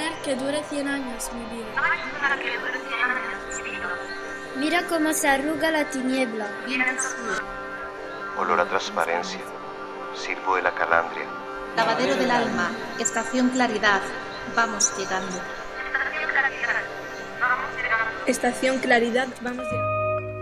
tener que dure 100 años mi vida. Mira cómo se arruga la tiniebla. Olor a transparencia. Sirvo de la calandria. Lavadero del alma. Estación Claridad. Vamos llegando. Estación Claridad, vamos llegando.